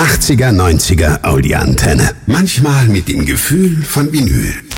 80er, 90er Audioantenne. Manchmal mit dem Gefühl von Vinyl.